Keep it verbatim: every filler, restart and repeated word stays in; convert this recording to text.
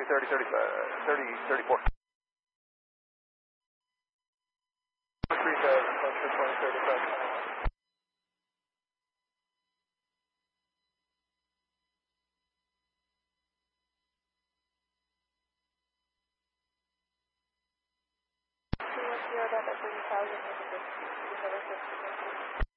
twenty, thirty, thirty, uh, thirty, thirty-four. three thousand, twenty, thirty-five. Zero, that thirty thousand.